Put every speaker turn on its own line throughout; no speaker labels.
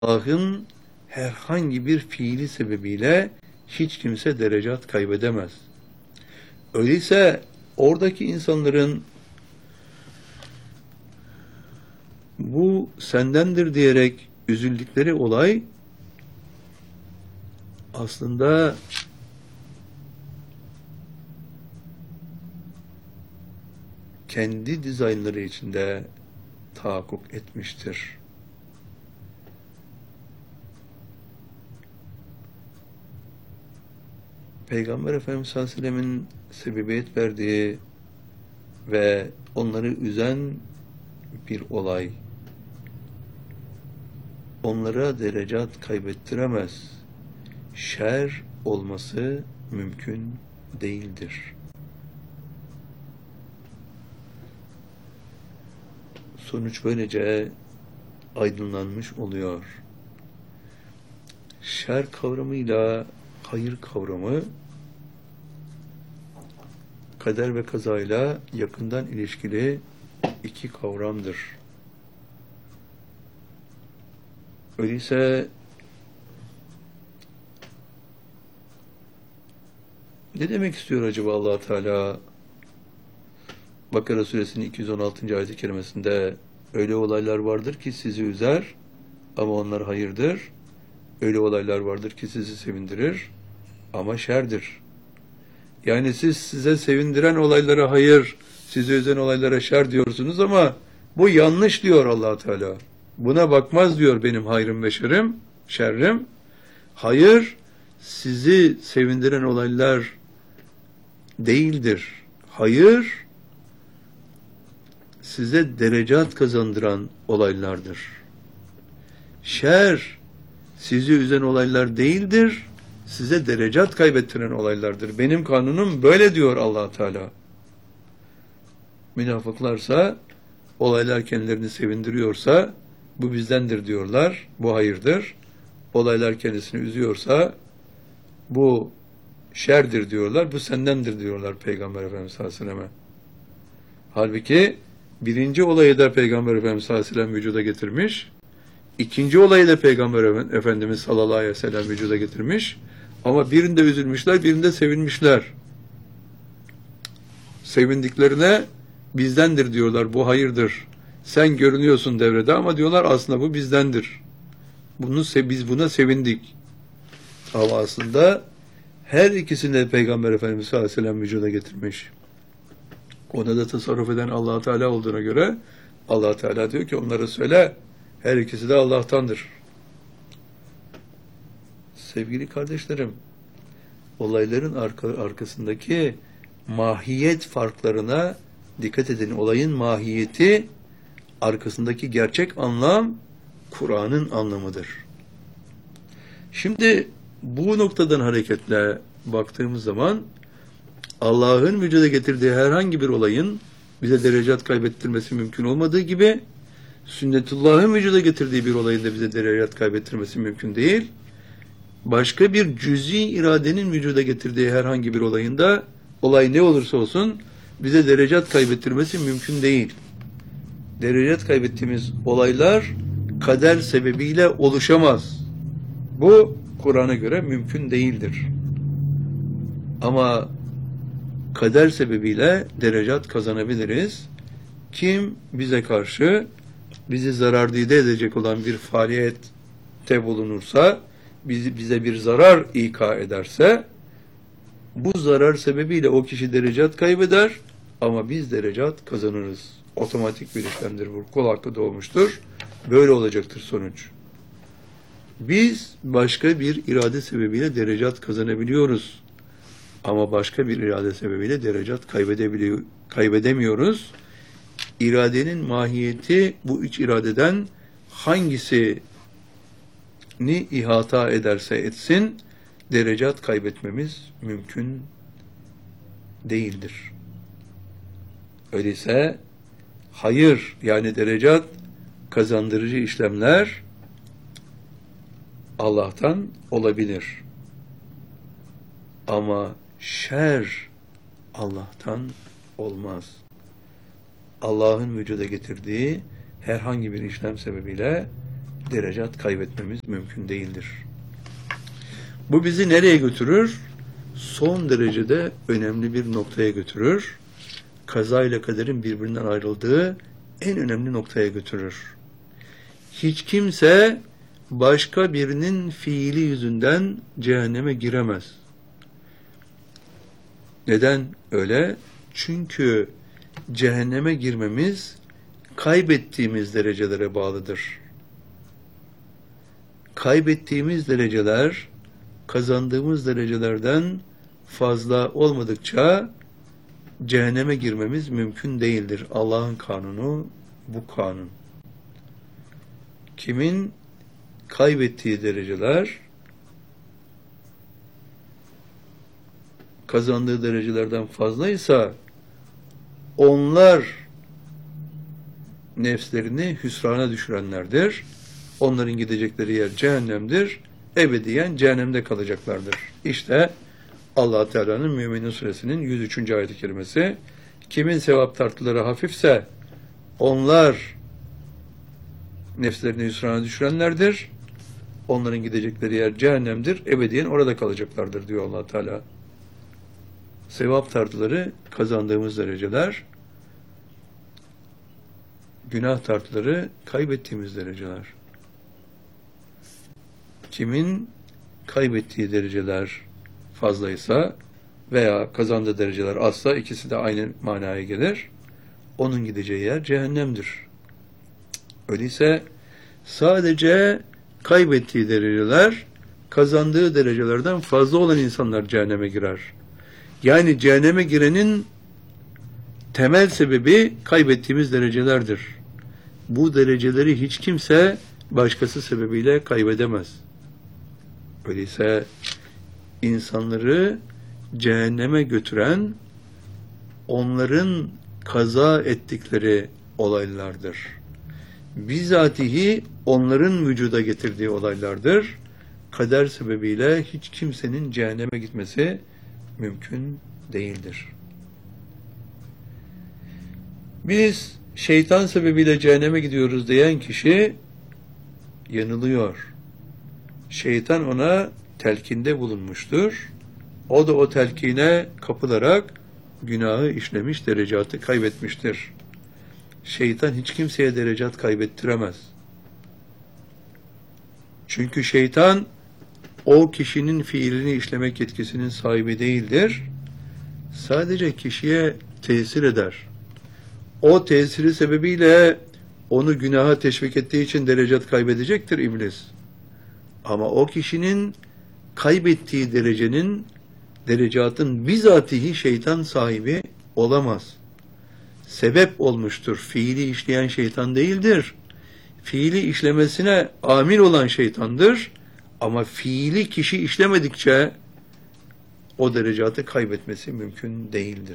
Allah'ın herhangi bir fiili sebebiyle hiç kimse derecat kaybedemez. Öyleyse oradaki insanların bu sendendir diyerek üzüldükleri olay aslında kendi dizaynları içinde tahakkuk etmiştir. Peygamber Efendimiz sallallahu aleyhi ve sellemin sebebiyet verdiği ve onları üzen bir olay onlara derecat kaybettiremez. Şer olması mümkün değildir. Sonuç böylece aydınlanmış oluyor. Şer kavramıyla hayır kavramı kader ve kazayla yakından ilişkili iki kavramdır. Öyleyse ne demek istiyor acaba Allah Teala? Bakara suresinin 216. ayet-i kerimesinde öyle olaylar vardır ki sizi üzer ama onlar hayırdır. Öyle olaylar vardır ki sizi sevindirir ama şerdir. Yani siz size sevindiren olaylara hayır, sizi üzen olaylara şer diyorsunuz ama bu yanlış diyor Allah Teala. Buna bakmaz diyor benim hayrım ve şerrim. Hayır, sizi sevindiren olaylar değildir. Hayır, size derecat kazandıran olaylardır. Şer, sizi üzen olaylar değildir, size derecat kaybettiren olaylardır. Benim kanunum böyle diyor Allah Teala. Münafıklarsa, olaylar kendilerini sevindiriyorsa, bu bizdendir diyorlar, bu hayırdır. Olaylar kendisini üzüyorsa, bu şerdir diyorlar, bu sendendir diyorlar Peygamber Efendimiz sallallahu aleyhi ve selleme. Halbuki birinci olayı da Peygamber Efendimiz sallallahu aleyhi ve sellem vücuda getirmiş, ikinci olayı da Peygamber Efendimiz sallallahu aleyhi ve sellem vücuda getirmiş, ama birinde üzülmüşler, birinde sevinmişler. Sevindiklerine bizdendir diyorlar, bu hayırdır. Sen görünüyorsun devrede ama diyorlar aslında bu bizdendir. Biz buna sevindik. Ama aslında her ikisini de Peygamber Efendimiz sallallahu aleyhi ve sellem vücuda getirmiş. Ona da tasarruf eden Allah Teala olduğuna göre Allah Teala diyor ki onlara söyle, her ikisi de Allah'tandır. Sevgili kardeşlerim, olayların arkasındaki mahiyet farklarına dikkat edin. Olayın mahiyeti, arkasındaki gerçek anlam Kur'an'ın anlamıdır. Şimdi bu noktadan hareketle baktığımız zaman Allah'ın vücuda getirdiği herhangi bir olayın bize derecat kaybettirmesi mümkün olmadığı gibi sünnetullah'ın vücuda getirdiği bir olayın da bize derecat kaybettirmesi mümkün değil. Başka bir cüz'i iradenin vücuda getirdiği herhangi bir olayında olay ne olursa olsun bize derecat kaybettirmesi mümkün değil. Derecat kaybettiğimiz olaylar kader sebebiyle oluşamaz. Bu Kur'an'a göre mümkün değildir. Ama kader sebebiyle derecat kazanabiliriz. Kim bize karşı bizi zarardide edecek olan bir faaliyette bulunursa, bize bir zarar ika ederse, bu zarar sebebiyle o kişi derecat kaybeder ama biz derecat kazanırız. Otomatik bir işlemdir bu. Kul hakkı doğmuştur. Böyle olacaktır sonuç. Biz başka bir irade sebebiyle derecat kazanabiliyoruz. Ama başka bir irade sebebiyle derecat kaybedemiyoruz. İradenin mahiyeti bu üç iradeden hangisini ihata ederse etsin, derecat kaybetmemiz mümkün değildir. Öyleyse hayır, yani derecat kazandırıcı işlemler Allah'tan olabilir. Ama şer Allah'tan olmaz. Allah'ın vücuda getirdiği herhangi bir işlem sebebiyle derecat kaybetmemiz mümkün değildir. Bu bizi nereye götürür? Son derecede önemli bir noktaya götürür. Kaza ile kaderin birbirinden ayrıldığı en önemli noktaya götürür. Hiç kimse başka birinin fiili yüzünden cehenneme giremez. Neden öyle? Çünkü cehenneme girmemiz kaybettiğimiz derecelere bağlıdır. Kaybettiğimiz dereceler kazandığımız derecelerden fazla olmadıkça cehenneme girmemiz mümkün değildir. Allah'ın kanunu bu kanun. Kimin kaybettiği dereceler kazandığı derecelerden fazlaysa onlar nefslerini hüsrana düşürenlerdir. Onların gidecekleri yer cehennemdir. Ebediyen cehennemde kalacaklardır. İşte Allah Teala'nın Müminin Suresinin 103. ayet-i kerimesi. Kimin sevap tartıları hafifse onlar nefslerini hüsrana düşürenlerdir. Onların gidecekleri yer cehennemdir. Ebediyen orada kalacaklardır diyor Allah Teala. Sevap tartıları kazandığımız dereceler, günah tartıları kaybettiğimiz dereceler. Kimin kaybettiği dereceler fazlaysa veya kazandığı dereceler azsa ikisi de aynı manaya gelir. Onun gideceği yer cehennemdir. Öyleyse sadece kaybettiği dereceler kazandığı derecelerden fazla olan insanlar cehenneme girer. Yani cehenneme girenin temel sebebi kaybettiğimiz derecelerdir. Bu dereceleri hiç kimse başkası sebebiyle kaybedemez. Öyleyse insanları cehenneme götüren onların kaza ettikleri olaylardır. Bizatihi onların vücuda getirdiği olaylardır. Kader sebebiyle hiç kimsenin cehenneme gitmesi mümkün değildir. Biz şeytan sebebiyle cehenneme gidiyoruz diyen kişi yanılıyor. Şeytan ona telkinde bulunmuştur. O da o telkine kapılarak günahı işlemiş, derecatı kaybetmiştir. Şeytan hiç kimseye derecat kaybettiremez. Çünkü şeytan o kişinin fiilini işlemek yetkisinin sahibi değildir. Sadece kişiye tesir eder. O tesiri sebebiyle onu günaha teşvik ettiği için derecat kaybedecektir iblis. Ama o kişinin kaybettiği derecatın bizatihi şeytan sahibi olamaz. Sebep olmuştur. Fiili işleyen şeytan değildir. Fiili işlemesine amil olan şeytandır. Ama fiili kişi işlemedikçe o derecatı kaybetmesi mümkün değildir.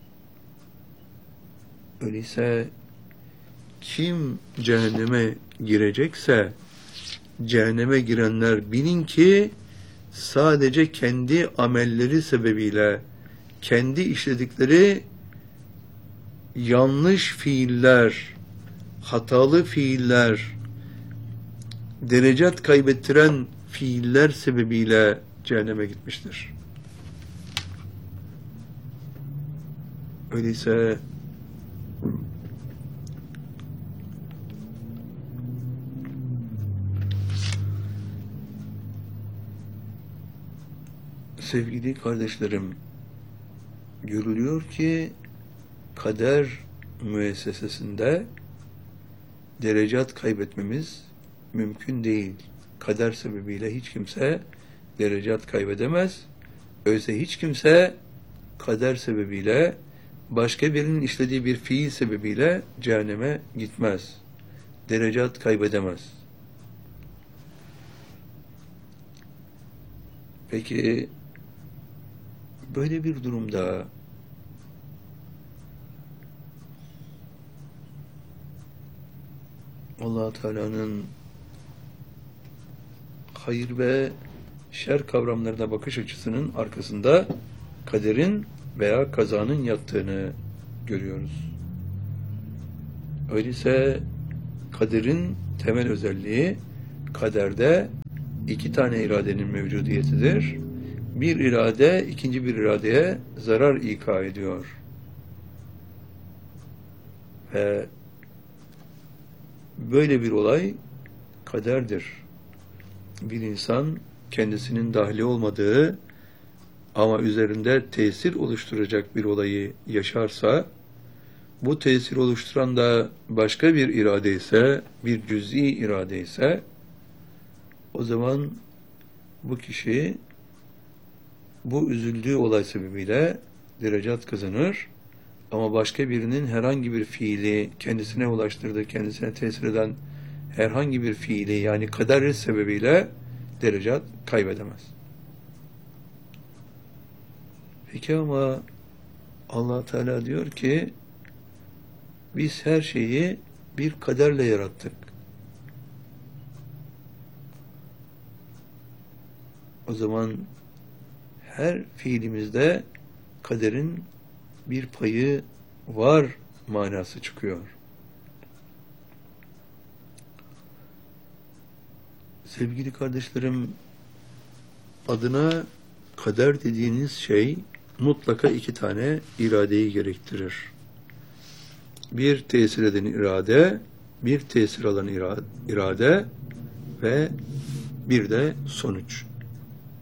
Öyleyse kim cehenneme girecekse cehenneme girenler bilin ki sadece kendi amelleri sebebiyle kendi işledikleri yanlış fiiller, hatalı fiiller, derecat kaybettiren fiiller sebebiyle cehenneme gitmiştir. Öyleyse sevgili kardeşlerim, görülüyor ki kader müessesesinde derecat kaybetmemiz mümkün değil. Kader sebebiyle hiç kimse derecat kaybedemez. Öyleyse hiç kimse kader sebebiyle başka birinin işlediği bir fiil sebebiyle cehenneme gitmez. Derecat kaybedemez. Peki böyle bir durumda Allah Teala'nın hayır ve şer kavramlarına bakış açısının arkasında kaderin veya kazanın yattığını görüyoruz. Öyleyse kaderin temel özelliği kaderde iki tane iradenin mevcudiyetidir. Bir irade ikinci bir iradeye zarar ika ediyor. Ve böyle bir olay kaderdir. Bir insan kendisinin dahili olmadığı ama üzerinde tesir oluşturacak bir olayı yaşarsa, bu tesir oluşturan da başka bir irade ise, bir cüz'i irade ise, o zaman bu kişi bu üzüldüğü olay sebebiyle derecat kazanır. Ama başka birinin herhangi bir fiili kendisine ulaştırdığı, kendisine tesir eden herhangi bir fiili, yani kader sebebiyle derecat kaybedemez. Peki ama Allah Teala diyor ki biz her şeyi bir kaderle yarattık. O zaman her fiilimizde kaderin bir payı var manası çıkıyor. Sevgili kardeşlerim, adına kader dediğiniz şey mutlaka iki tane iradeyi gerektirir. Bir tesir eden irade, bir tesir alan irade ve bir de sonuç.